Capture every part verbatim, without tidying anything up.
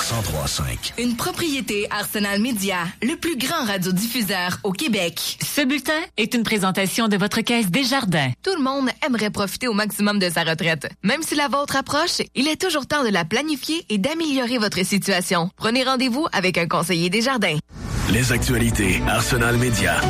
cent trois cinq. Une propriété Arsenal Média, le plus grand radiodiffuseur au Québec. Ce bulletin est une présentation de votre caisse Desjardins. Tout le monde aimerait profiter au maximum de sa retraite. Même si la vôtre approche, il est toujours temps de la planifier et d'améliorer votre situation. Prenez rendez-vous avec un conseiller Desjardins. Les actualités Arsenal Média.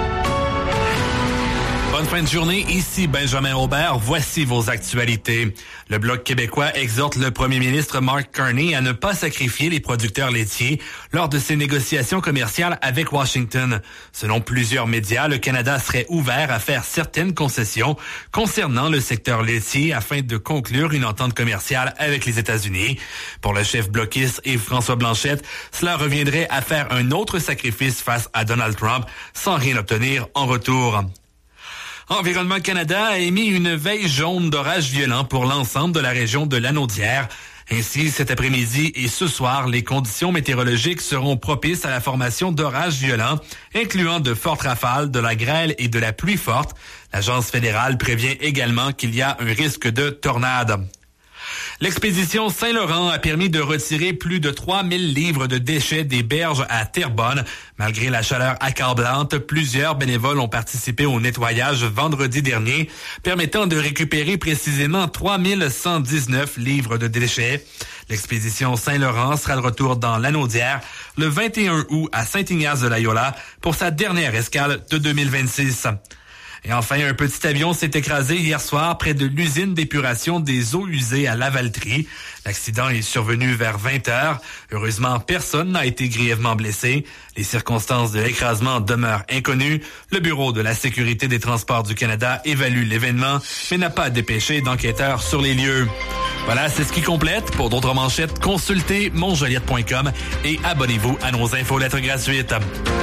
Bonne fin de journée, ici Benjamin Aubert. Voici vos actualités. Le Bloc québécois exhorte le premier ministre Mark Carney à ne pas sacrifier les producteurs laitiers lors de ses négociations commerciales avec Washington. Selon plusieurs médias, le Canada serait ouvert à faire certaines concessions concernant le secteur laitier afin de conclure une entente commerciale avec les États-Unis. Pour le chef bloquiste Yves-François Blanchette, cela reviendrait à faire un autre sacrifice face à Donald Trump sans rien obtenir en retour. Environnement Canada a émis une veille jaune d'orage violent pour l'ensemble de la région de Lanaudière. Ainsi, cet après-midi et ce soir, les conditions météorologiques seront propices à la formation d'orages violents, incluant de fortes rafales, de la grêle et de la pluie forte. L'Agence fédérale prévient également qu'il y a un risque de tornade. L'expédition Saint-Laurent a permis de retirer plus de trois mille livres de déchets des berges à Terrebonne. Malgré la chaleur accablante, plusieurs bénévoles ont participé au nettoyage vendredi dernier, permettant de récupérer précisément trois mille cent dix-neuf livres de déchets. L'expédition Saint-Laurent sera de retour dans Lanaudière le vingt et un août à Saint-Ignace-de-Loyola pour sa dernière escale de deux mille vingt-six. Et enfin, un petit avion s'est écrasé hier soir près de l'usine d'épuration des eaux usées à Lavaltrie. L'accident est survenu vers vingt heures. Heureusement, personne n'a été grièvement blessé. Les circonstances de l'écrasement demeurent inconnues. Le Bureau de la sécurité des transports du Canada évalue l'événement, mais n'a pas dépêché d'enquêteurs sur les lieux. Voilà, c'est ce qui complète. Pour d'autres manchettes, consultez monjoliette point com et abonnez-vous à nos infolettres gratuites.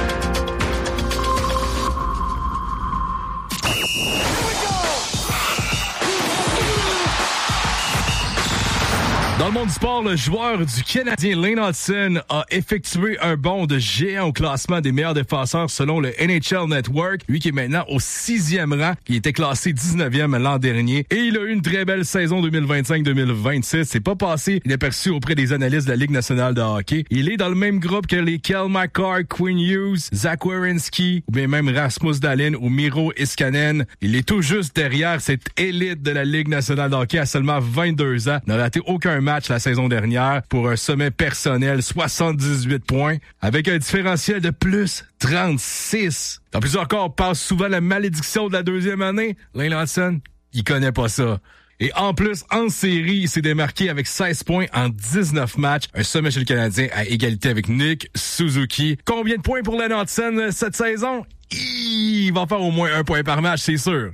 Dans le monde du sport, le joueur du Canadien Lane Hudson a effectué un bond de géant au classement des meilleurs défenseurs selon le N H L Network. Lui qui est maintenant au sixième rang, qui était classé dix-neuvième l'an dernier. Et il a eu une très belle saison deux mille vingt-cinq deux mille vingt-six. C'est pas passé inaperçu auprès des analystes de la Ligue nationale de hockey. Il est dans le même groupe que les Kel McCarr, Quinn Hughes, Zach Werenski, ou bien même Rasmus Dahlin ou Miro Iskanen. Il est tout juste derrière cette élite de la Ligue nationale de hockey à seulement vingt-deux ans. N'a raté aucun match la saison dernière pour un sommet personnel, soixante-dix-huit points, avec un différentiel de plus trente-six. En plus encore, on passe souvent la malédiction de la deuxième année. Lane Hudson, il connaît pas ça. Et en plus, en série, il s'est démarqué avec seize points en dix-neuf matchs. Un sommet chez le Canadien à égalité avec Nick Suzuki. Combien de points pour Lane Hudson cette saison? Il va faire au moins un point par match, c'est sûr.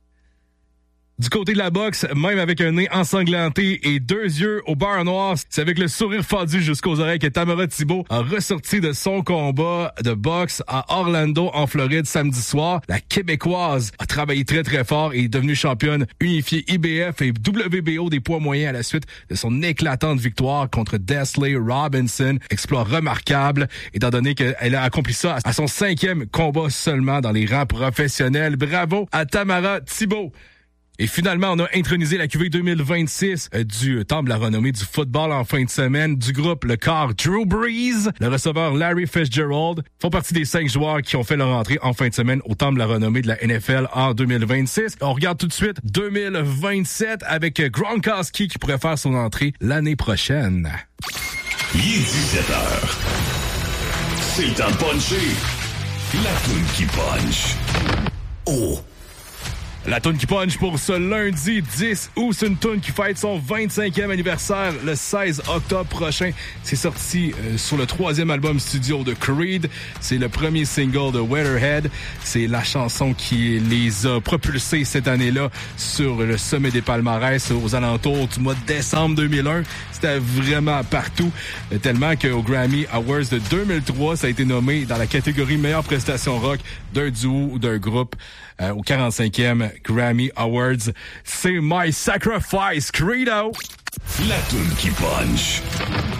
Du côté de la boxe, même avec un nez ensanglanté et deux yeux au beurre noir, c'est avec le sourire fendu jusqu'aux oreilles que Tamara Thibault a ressorti de son combat de boxe à Orlando, en Floride, samedi soir. La Québécoise a travaillé très très fort et est devenue championne unifiée I B F et W B O des poids moyens à la suite de son éclatante victoire contre Desley Robinson. Exploit remarquable, étant donné qu'elle a accompli ça à son cinquième combat seulement dans les rangs professionnels. Bravo à Tamara Thibault! Et finalement, on a intronisé la cuvée deux mille vingt-six euh, du Temple de la renommée du football en fin de semaine. Du groupe, le corps Drew Brees, le receveur Larry Fitzgerald font partie des cinq joueurs qui ont fait leur entrée en fin de semaine au Temple de la renommée de la N F L en deux mille vingt-six. On regarde tout de suite deux mille vingt-sept avec Gronkowski qui pourrait faire son entrée l'année prochaine. Il est dix-sept heures. C'est le temps de puncher. La toune qui punch. Oh! La toune qui punch pour ce lundi dix août, c'est une toune qui fête son vingt-cinquième anniversaire le seize octobre prochain. C'est sorti euh, sur le troisième album studio de Creed. C'est le premier single de Weatherhead. C'est la chanson qui les a propulsés cette année-là sur le sommet des palmarès aux alentours du mois de décembre deux mille un. C'était vraiment partout, euh, tellement qu'au Grammy Awards de deux mille trois, ça a été nommé dans la catégorie meilleure prestation rock d'un duo ou d'un groupe euh, au quarante-cinquième Grammy Awards. C'est My Sacrifice, Credo! La toune qui punch.